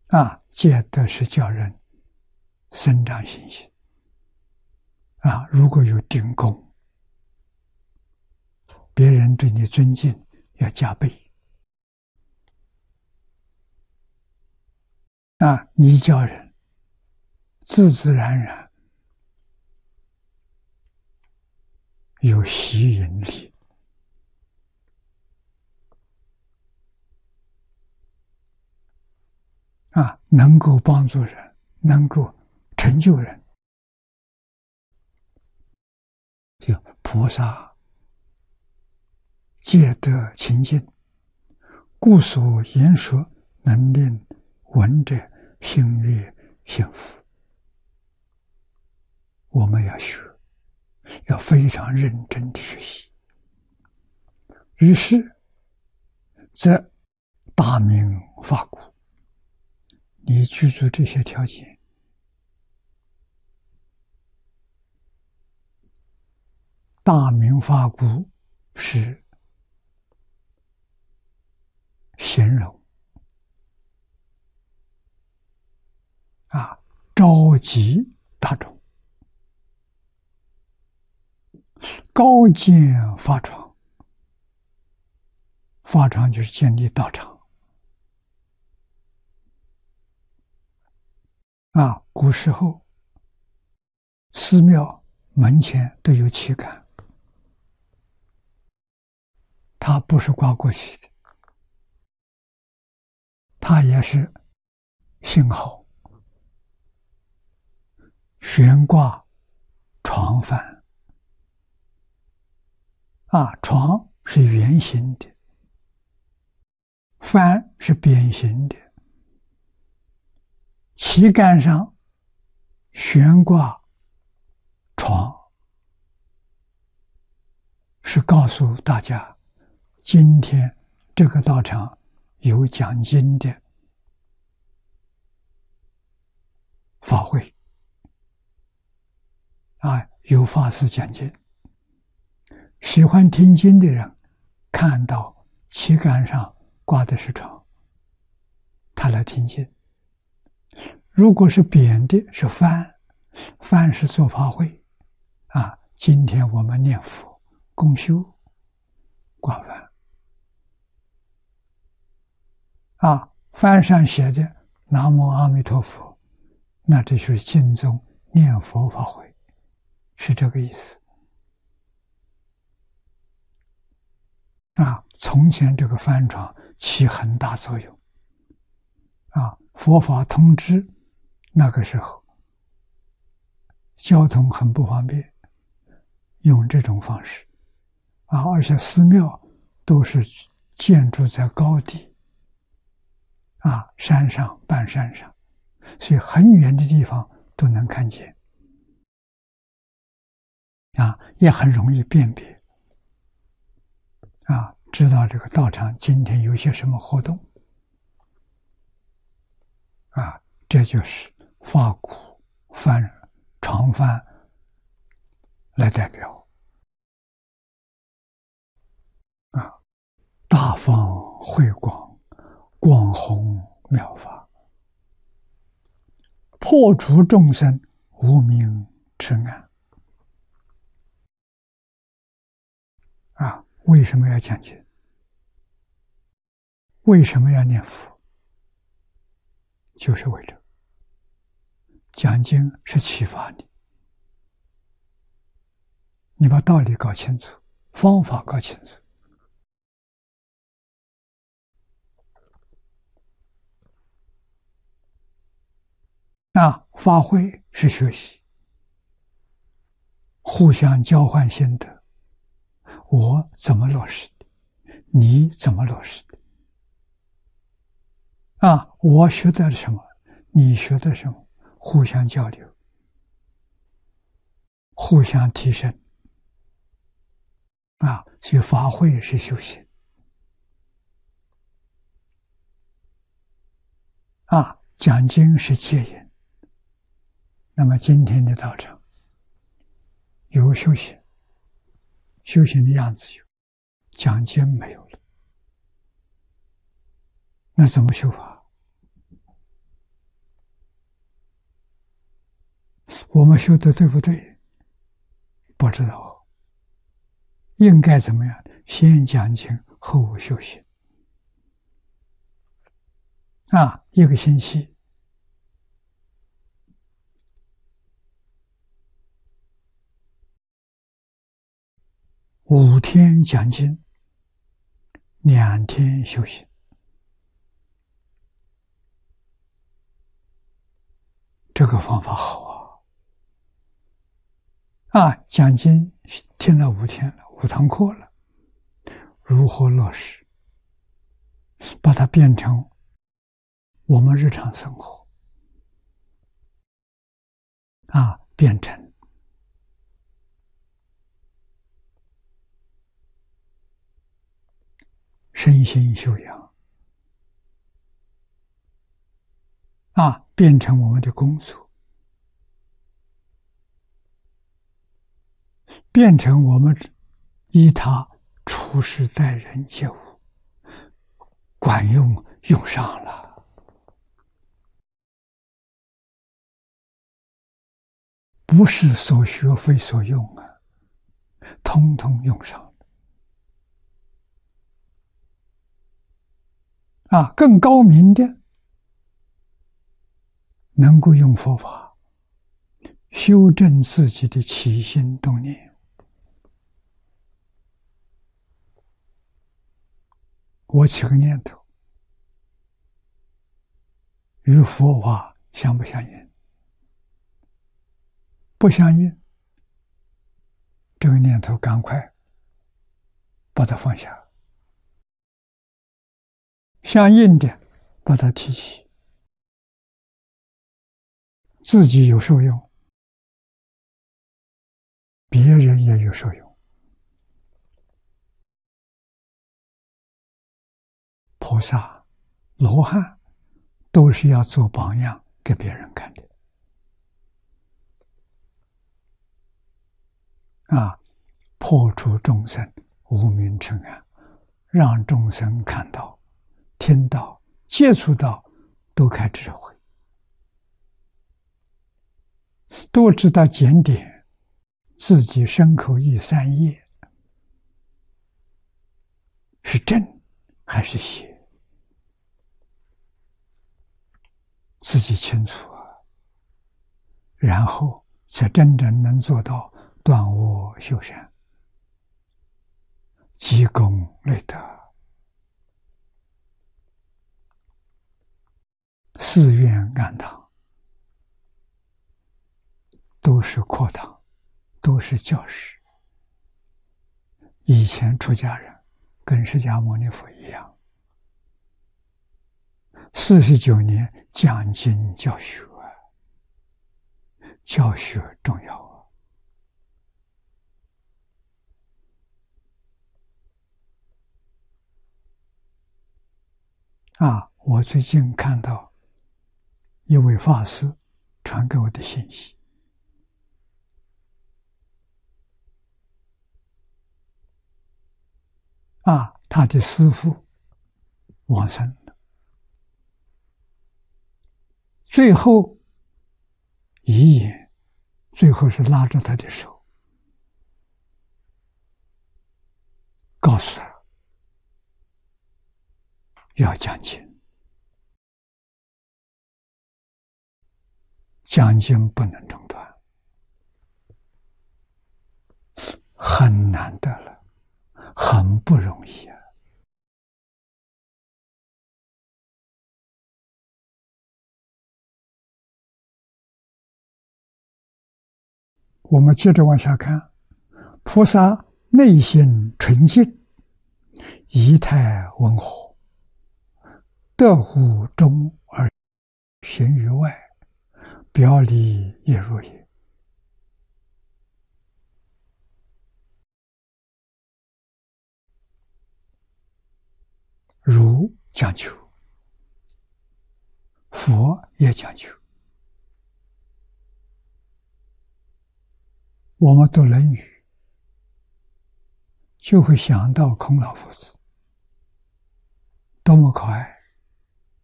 戒德是叫人生长信心如果有定功，别人对你尊敬要加倍你叫人自自然然有吸引力能够帮助人，能够成就人。就菩萨戒德清净，故所言说能令闻者心悦幸福。我们要学，要非常认真的学习。于是则大明法故，你具足这些条件，大明法故是形容召集大众，高见法场，法场就是建立道场古时候寺庙门前都有旗杆，它不是挂过去的，它也是信号，悬挂床幡床是圆形的，幡是扁形的，旗杆上悬挂床，是告诉大家今天这个道场有讲经的法会有法师讲经，喜欢听经的人看到旗杆上挂的是床，他来听经。如果是扁的是幡，幡是做法会今天我们念佛共修挂幡幡上写的南无阿弥陀佛，那这就是净宗念佛法会，是这个意思从前这个幡床起很大作用佛法通知那个时候交通很不方便，用这种方式而且寺庙都是建筑在高地山上半山上，所以很远的地方都能看见也很容易辨别知道这个道场今天有些什么活动这就是法鼓幡长幡来代表大放慧光，广弘妙法，破除众生无明痴暗为什么要讲经？为什么要念佛？就是为了讲经是启发你，你把道理搞清楚，方法搞清楚法会是学习，互相交换心得，我怎么落实的，你怎么落实的我学的什么，你学的什么，互相交流，互相提升所以法会是修行讲经是戒引。那么今天的道场有修行，修行的样子有，讲经没有了，那怎么修法？ 我们修的对不对？不知道。应该怎么样？先讲经，后修行。一个星期5天讲经，2天修行。这个方法好讲经听了5天了，5堂课了，如何落实？把它变成我们日常生活变成身心修养变成我们的工作，变成我们依他处事待人接物，管用上了。不是所学非所用通通用上更高明的能够用佛法修正自己的起心动念。我起个念头，与佛法相不相应？不相应，这个念头赶快把它放下。相应的把它提起，自己有受用，别人也有受用。菩萨、罗汉都是要做榜样给别人看的破除众生无明尘埃，让众生看到、听到、接触到，都开智慧，都知道检点自己身口意3业是正还是邪，自己清楚然后才真正能做到断恶修善，积功累德。寺院庵堂都是课堂，都是教室。以前出家人跟释迦牟尼佛一样，49年讲经教学，教学重要我最近看到一位法师传给我的信息他的师父往生了，最后遗言，最后是拉着他的手，告诉他要讲经，讲经不能中断，很难得了，很不容易我们接着往下看，菩萨内心纯净，仪态温和，德乎中而行于外，表里也如也。儒讲究，佛也讲究。我们读《论语》，就会想到孔老夫子，多么可爱！